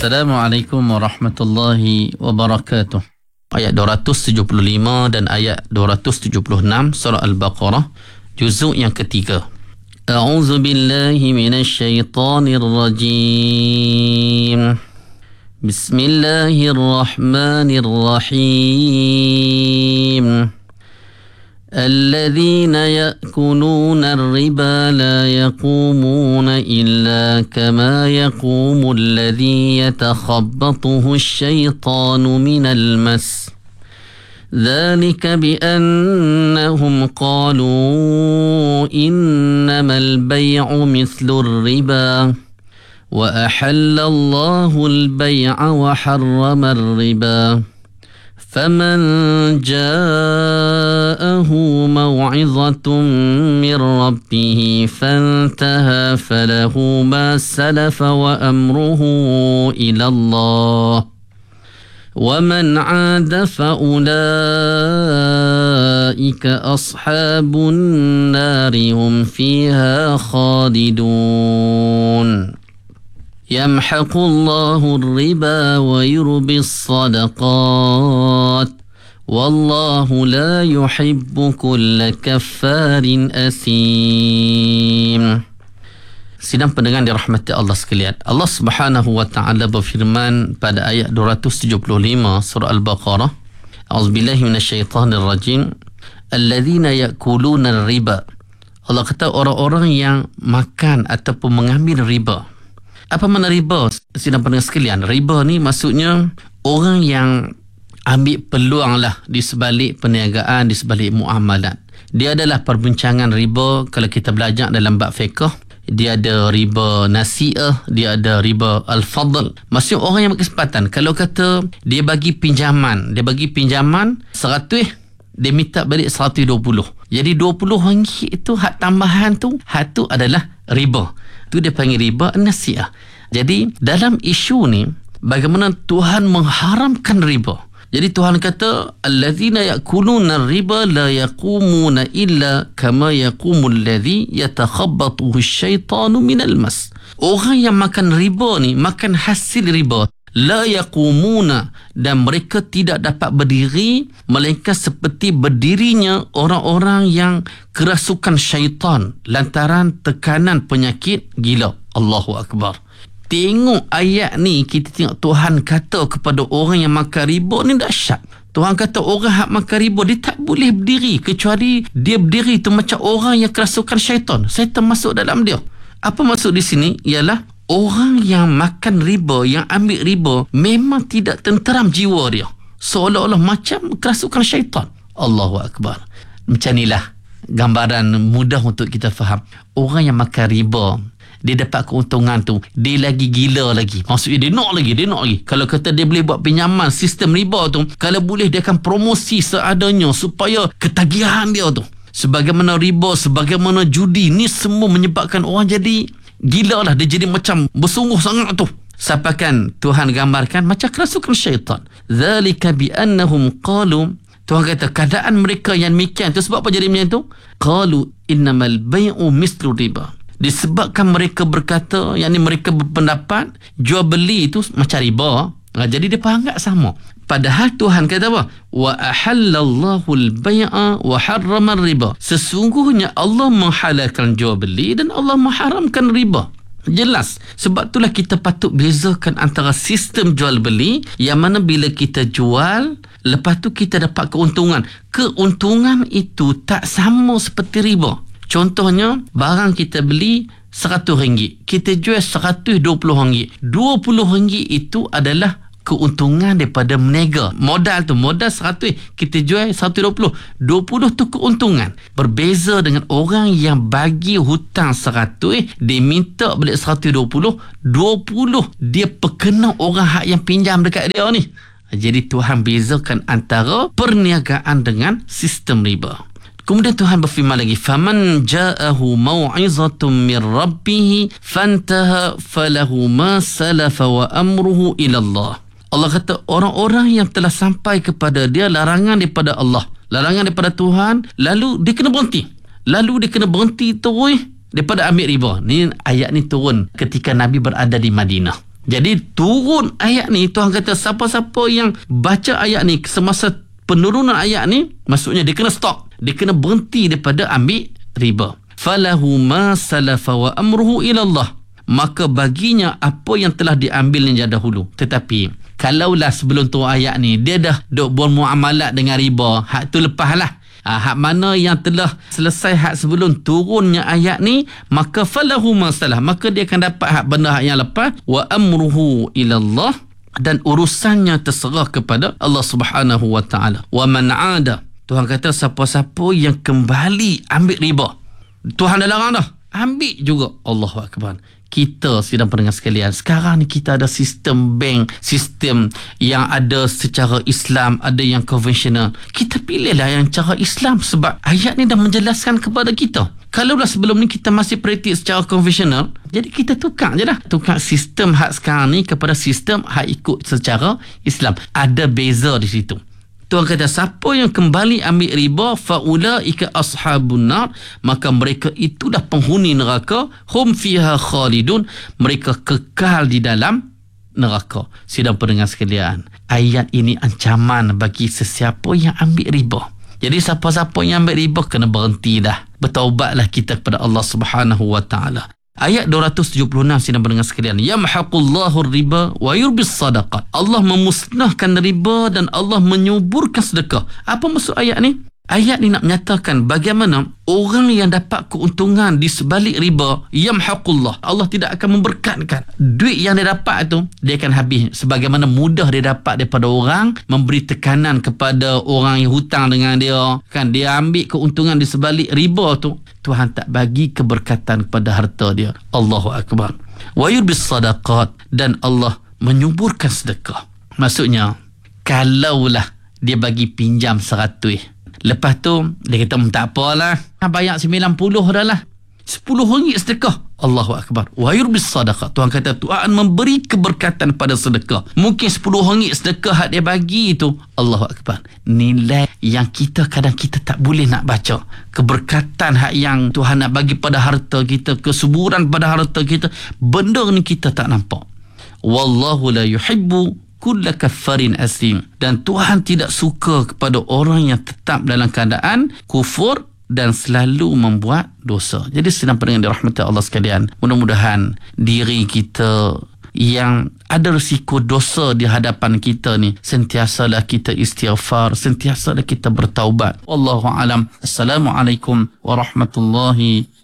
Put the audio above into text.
Assalamualaikum warahmatullahi wabarakatuh. Ayat 275 dan ayat 276 surah Al-Baqarah, juzuk yang ketiga. A'udzu billahi minasy syaithanir rajim. Bismillahirrahmanirrahim. الذين يأكلون الربا لا يقومون إلا كما يقوم الذي يتخبطه الشيطان من المس ذلك بأنهم قالوا إنما البيع مثل الربا وأحل الله البيع وحرم الربا فمن جاءه موعظة من ربه فانتهى فله ما سلف وأمره إلى الله ومن عاد فأولئك أصحاب النار هم فيها خالدون يمحق الله الربا ويربي الصدقات والله لا يحب كل كفار أثيم. Sidang pendengar dirahmati Allah sekalian, Allah Subhanahu wa taala berfirman pada ayat 275 surah Al-Baqarah, A'udzubillahi minasyaitanir rajim, alladzina ya'kuluna riba. Allah kata orang-orang yang makan ataupun mengambil riba. Apa makna riba? Sidang pendengar sekalian, riba ni maksudnya orang yang ambil peluang lah di sebalik perniagaan, di sebalik muamalat. Dia adalah perbincangan riba. Kalau kita belajar dalam bab fiqh, dia ada riba nasi'ah, dia ada riba al-fadl. Maksudnya orang yang berkesempatan, kalau kata dia bagi pinjaman 100, dia minta balik 120. Jadi RM20 itu hak tambahan tu, hak tu adalah riba. Itu dia panggil riba nasi'ah. Jadi dalam isu ni, bagaimana Tuhan mengharamkan riba. Jadi Tuhan kata, allazina ya'kuluna riba la yaqumuna illa kama yaqumul ladzi yatakhabbathu asyaitanu minal mas. Orang yang makan riba ni, makan hasil riba, la yaqumuna, dan mereka tidak dapat berdiri melainkan seperti berdirinya orang-orang yang kerasukan syaitan lantaran tekanan penyakit gila. Allahu Akbar. Tengok ayat ni, kita tengok Tuhan kata kepada orang yang makan riba ni dahsyat. Tuhan kata orang hak makan riba, dia tak boleh berdiri kecuali dia berdiri tu macam orang yang kerasukan syaitan. Syaitan masuk dalam dia. Apa maksud di sini? Ialah orang yang makan riba, yang ambil riba, memang tidak tenteram jiwa dia. Seolah-olah macam kerasukan syaitan. Allahu Akbar. Macam inilah gambaran mudah untuk kita faham. Orang yang makan riba, dia dapat keuntungan tu, dia lagi gila lagi. Maksudnya dia nak lagi. Kalau kata dia boleh buat pinjaman sistem riba tu, kalau boleh dia akan promosi seadanya supaya ketagihan dia tu. Sebagaimana riba, sebagaimana judi, ni semua menyebabkan orang jadi gila lah. Dia jadi macam bersungguh sangat tu. Sampaikan Tuhan gambarkan macam kerasukan syaitan. Zalika biannahum qalu, Tuhan kata keadaan mereka yang demikian tu sebab apa jadi macam tu? Qalu innamal bai'u mislu riba. Disebabkan mereka berkata, yakni mereka berpendapat jual beli itu macam riba. Jadi dia anggap sama. Padahal Tuhan kata apa? Wa ahallallahu al-bai'a wa harrama riba. Sesungguhnya Allah menghalalkan jual beli dan Allah mengharamkan riba. Jelas. Sebab itulah kita patut bezakan antara sistem jual beli yang mana bila kita jual, lepas tu kita dapat keuntungan. Keuntungan itu tak sama seperti riba. Contohnya, barang kita beli RM100, kita jual RM120. RM20 itu adalah keuntungan daripada meniaga. Modal tu, modal 100, kita jual 120. 20 tu keuntungan. Berbeza dengan orang yang bagi hutang 100, dia minta balik 120, 20 dia perkena orang hak yang pinjam dekat dia ni. Jadi Tuhan bezakan antara perniagaan dengan sistem riba. Kemudian Tuhan berfirman lagi, faman ja'ahu mau'izatun min rabbih fantaha falahu ma salafa wa amruhu ila Allah. Allah kata orang-orang yang telah sampai kepada dia larangan daripada Allah, larangan daripada Tuhan, lalu dia kena berhenti. Terus daripada ambil riba. Ni ayat ni turun ketika Nabi berada di Madinah. Jadi turun ayat ni, Tuhan kata siapa-siapa yang baca ayat ni semasa penurunan ayat ni, maksudnya dia kena stop, dia kena berhenti daripada ambil riba. Falahu ma salafa wa amruhu ila Allah, maka baginya apa yang telah diambilnya dahulu. Tetapi kalaulah sebelum tu ayat ni dia dah duk bermuamalat dengan riba, hak tu lepaslah. Hak mana yang telah selesai hak sebelum turunnya ayat ni, maka falahu masalah, maka dia akan dapat hak benda hak yang lepas. Wa amruhu ilallah, dan urusannya terserah kepada Allah Subhanahu wa taala. Wa man ada, Tuhan kata siapa-siapa yang kembali ambil riba, Tuhan dah larang dah, ambil juga. Allahu akbar. Kita sidang pendengar sekalian, sekarang ni kita ada sistem bank, sistem yang ada secara Islam, ada yang konvensional. Kita pilihlah yang cara Islam, sebab ayat ni dah menjelaskan kepada kita. Kalaulah sebelum ni kita masih praktik secara konvensional, jadi kita tukar je lah. Tukar sistem hak sekarang ni kepada sistem hak ikut secara Islam. Ada beza di situ. Tuhan kata siapa yang kembali ambil riba, faulaika ashabun nar, maka mereka itulah penghuni neraka, hum fiha khalidun, mereka kekal di dalam neraka. Sidang pendengar sekalian, ayat ini ancaman bagi sesiapa yang ambil riba. Jadi siapa-siapa yang ambil riba kena berhenti dah, bertaubatlah kita kepada Allah Subhanahu wa taala. Ayat 276 sidang pendengar sekalian, yamhaqullahu riba wa yurbis sadaqat, Allah memusnahkan riba dan Allah menyuburkan sedekah. Apa maksud ayat ni? Ayat ni nak menyatakan bagaimana orang yang dapat keuntungan di sebalik riba, yamhaqullah, Allah tidak akan memberkatkan. Duit yang dia dapat tu, dia akan habis. Sebagaimana mudah dia dapat daripada orang, memberi tekanan kepada orang yang hutang dengan dia, kan, dia ambil keuntungan di sebalik riba tu, Tuhan tak bagi keberkatan kepada harta dia. Allahu akbar. Wa yurbis sadaqat, dan Allah menyuburkan sedekah. Maksudnya, kalaulah dia bagi pinjam 100, lepas tu dia kata tak apalah, bayar 90 dah lah, 10 ringgit sedekah. Allahu akbar. Wa yurbis sadaqah, Tuhan kata Tuhan memberi keberkatan pada sedekah. Mungkin 10 ringgit sedekah hak dia bagi itu, Allahu akbar, nilai yang kita kadang kita tak boleh nak baca. Keberkatan hak yang Tuhan nak bagi pada harta kita, kesuburan pada harta kita, benda ni kita tak nampak. Wallahu la yuhibbu kulla kaffarin asim, dan Tuhan tidak suka kepada orang yang tetap dalam keadaan kufur dan selalu membuat dosa. Jadi sedang pendengar dirahmati Allah sekalian, mudah-mudahan diri kita yang ada risiko dosa di hadapan kita ni, sentiasalah kita istighfar, sentiasalah kita bertaubat. Wallahu alam. Assalamualaikum warahmatullahi